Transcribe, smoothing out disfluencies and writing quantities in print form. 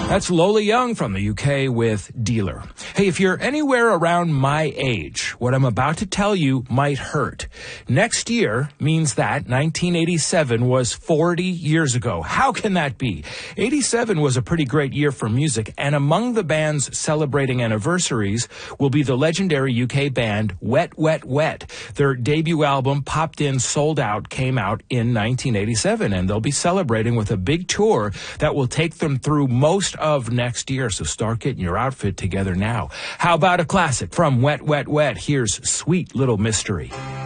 That's Lola Young from the UK with Dealer. Hey, if you're anywhere around my age, what I'm about to tell you might hurt. Next year means that 1987 was 40 years ago. How can that be? 87 was a pretty great year for music, and among the bands celebrating anniversaries will be the legendary UK band Wet Wet Wet. Their debut album, Popped In, Sold Out, came out in 1987, and they'll be celebrating with a big tour that will take them through most of next year, so start getting your outfit together now. How about a classic from Wet Wet Wet? Here's Sweet Little Mystery.